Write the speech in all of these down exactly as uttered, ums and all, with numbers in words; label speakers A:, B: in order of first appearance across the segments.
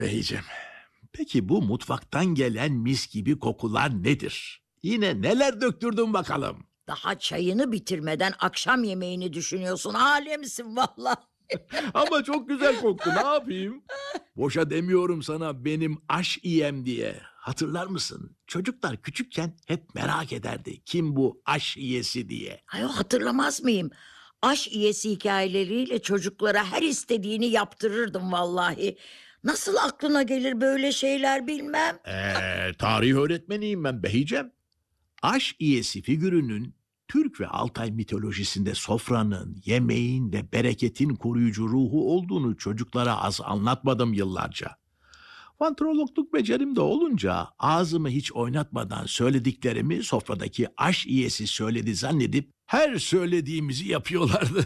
A: Beyciğim, peki bu mutfaktan gelen mis gibi kokular nedir? Yine neler döktürdün bakalım?
B: Daha çayını bitirmeden akşam yemeğini düşünüyorsun. Alemsin vallahi.
A: Ama çok güzel koktu, ne yapayım? Boşa demiyorum sana benim aş iyem diye. Hatırlar mısın? Çocuklar küçükken hep merak ederdi. Kim bu aş iyesi diye.
B: Ay, hatırlamaz mıyım? Aş iyesi hikayeleriyle çocuklara her istediğini yaptırırdım vallahi. Nasıl aklına gelir böyle şeyler bilmem.
A: Ee, tarih öğretmeniyim ben Behicem. Aş iyesi figürünün Türk ve Altay mitolojisinde sofranın, yemeğin ve bereketin koruyucu ruhu olduğunu çocuklara az anlatmadım yıllarca. Vantrologluk becerim de olunca ağzımı hiç oynatmadan söylediklerimi sofradaki aş iyesi söyledi zannedip her söylediğimizi yapıyorlardı.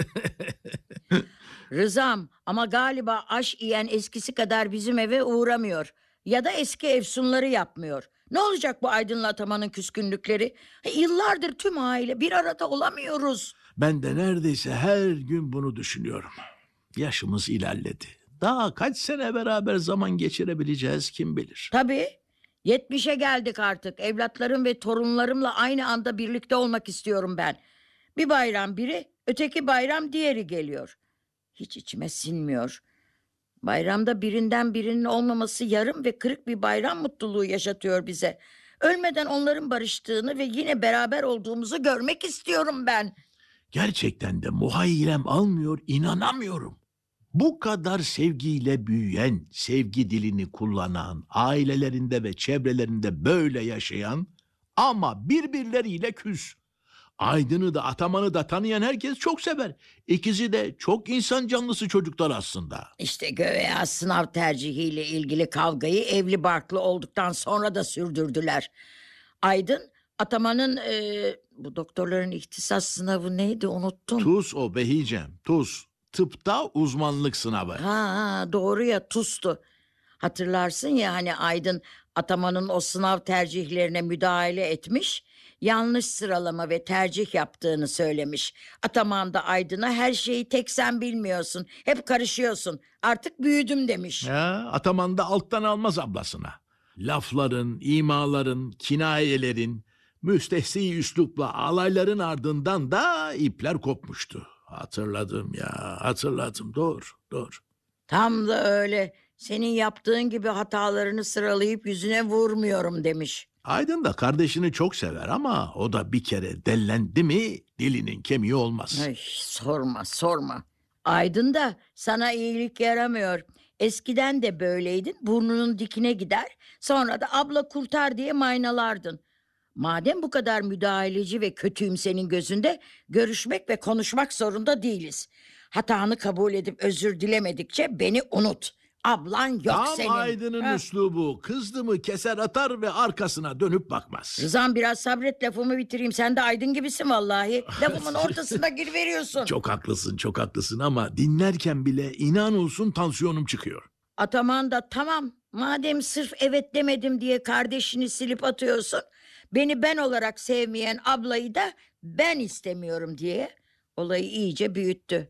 B: Rızam, ama galiba aş yiyen eskisi kadar bizim eve uğramıyor. Ya da eski efsunları yapmıyor. Ne olacak bu Aydın'la Ataman'ın küskünlükleri? E, Yıllardır tüm aile bir arada olamıyoruz.
A: Ben de neredeyse her gün bunu düşünüyorum. Yaşımız ilerledi. Daha kaç sene beraber zaman geçirebileceğiz kim bilir.
B: Tabii, yetmişe geldik artık. Evlatlarım ve torunlarımla aynı anda birlikte olmak istiyorum ben. Bir bayram biri, öteki bayram diğeri geliyor. Hiç içime sinmiyor. Bayramda birinden birinin olmaması yarım ve kırık bir bayram mutluluğu yaşatıyor bize. Ölmeden onların barıştığını ve yine beraber olduğumuzu görmek istiyorum ben.
A: Gerçekten de muhayyilem almıyor, inanamıyorum. Bu kadar sevgiyle büyüyen, sevgi dilini kullanan, ailelerinde ve çevrelerinde böyle yaşayan ama birbirleriyle küs. Aydın'ı da Ataman'ı da tanıyan herkes çok sever. İkisi de çok insan canlısı çocuklar aslında.
B: İşte göğe sınav tercihiyle ilgili kavgayı evli barklı olduktan sonra da sürdürdüler. Aydın, Ataman'ın e, bu doktorların ihtisas sınavı neydi unuttum.
A: Tuz o Behicem, tuz. Tıpta uzmanlık sınavı.
B: Ha, ha, doğru ya, TUS'tu. Hatırlarsın ya, hani Aydın Ataman'ın o sınav tercihlerine müdahale etmiş, yanlış sıralama ve tercih yaptığını söylemiş. Ataman da Aydın'a her şeyi tek sen bilmiyorsun, hep karışıyorsun, artık büyüdüm demiş.
A: Ya, Ataman da alttan almaz ablasına. Lafların, imaların, kinayelerin, müstehsi üslupla alayların ardından da ipler kopmuştu. Hatırladım ya, hatırladım. Doğru, doğru.
B: Tam da öyle, senin yaptığın gibi hatalarını sıralayıp yüzüne vurmuyorum demiş.
A: Aydın da kardeşini çok sever ama o da bir kere dellendi mi dilinin kemiği olmaz.
B: Ay, sorma sorma. Aydın da sana iyilik yaramıyor. Eskiden de böyleydin, burnunun dikine gider, sonra da abla kurtar diye maynalardın. Madem bu kadar müdahaleci ve kötüyüm senin gözünde, görüşmek ve konuşmak zorunda değiliz. Hatanı kabul edip özür dilemedikçe beni unut. Ablan yok
A: Tam
B: senin.
A: Aydın'ın
B: Ha?
A: üslubu. Kızdı mı keser atar ve arkasına dönüp bakmaz.
B: Rızam, biraz sabret, lafımı bitireyim. Sen de Aydın gibisin vallahi. Lafımın ortasına giriveriyorsun.
A: Çok haklısın, çok haklısın ama dinlerken bile inan olsun tansiyonum çıkıyor.
B: Ataman da tamam, madem sırf evet demedim diye kardeşini silip atıyorsun, beni ben olarak sevmeyen ablayı da ben istemiyorum diye olayı iyice büyüttü.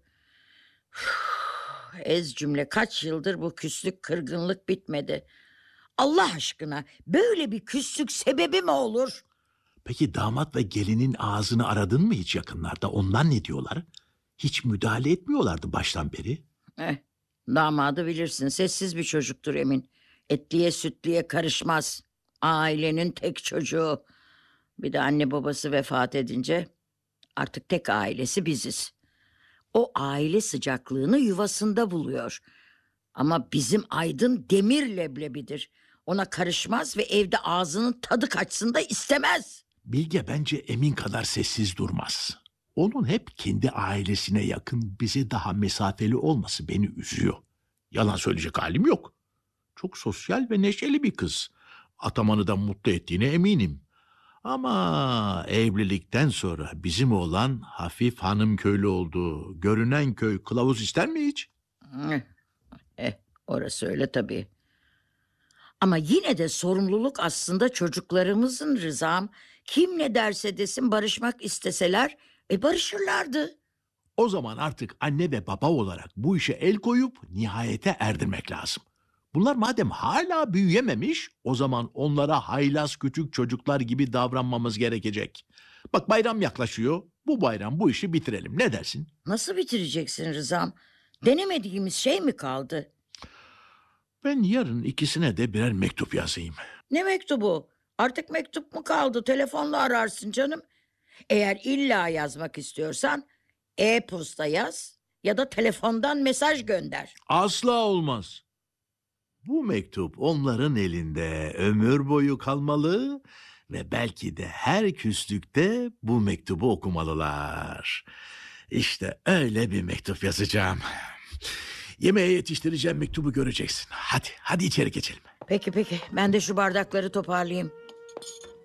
B: Ez cümle, kaç yıldır bu küslük kırgınlık bitmedi. Allah aşkına, böyle bir küslük sebebi mi olur?
A: Peki damat ve gelinin ağzını aradın mı hiç yakınlarda? Ondan ne diyorlar? Hiç müdahale etmiyorlardı baştan beri.
B: Eh, damadı bilirsin, sessiz bir çocuktur Emin. Etliye sütliye karışmaz. Ailenin tek çocuğu. Bir de anne babası vefat edince artık tek ailesi biziz. O aile sıcaklığını yuvasında buluyor. Ama bizim Aydın demir leblebidir. Ona karışmaz ve evde ağzının tadı kaçsın da istemez.
A: Bilge bence Emin kadar sessiz durmaz. Onun hep kendi ailesine yakın, bize daha mesafeli olması beni üzüyor. Yalan söyleyecek halim yok. Çok sosyal ve neşeli bir kız. Ataman'ı da mutlu ettiğine eminim. Ama evlilikten sonra bizim oğlan hafif hanım köylü oldu. Görünen köy kılavuz ister mi hiç?
B: Eh, eh, orası öyle tabii. Ama yine de sorumluluk aslında çocuklarımızın Rızam. Kim ne derse desin, barışmak isteseler e barışırlardı.
A: O zaman artık anne ve baba olarak bu işe el koyup nihayete erdirmek lazım. Bunlar madem hala büyüyememiş, o zaman onlara haylaz küçük çocuklar gibi davranmamız gerekecek. Bak bayram yaklaşıyor. Bu bayram bu işi bitirelim. Ne dersin?
B: Nasıl bitireceksin Rızam? Denemediğimiz şey mi kaldı?
A: Ben yarın ikisine de birer mektup yazayım.
B: Ne mektubu? Artık mektup mu kaldı? Telefonla ararsın canım. Eğer illa yazmak istiyorsan e-posta yaz ya da telefondan mesaj gönder.
A: Asla olmaz. Bu mektup onların elinde ömür boyu kalmalı ve belki de her küslükte bu mektubu okumalılar. İşte öyle bir mektup yazacağım. Yemeğe yetiştireceğim mektubu göreceksin. Hadi, hadi içeri geçelim.
B: Peki peki, ben de şu bardakları toparlayayım.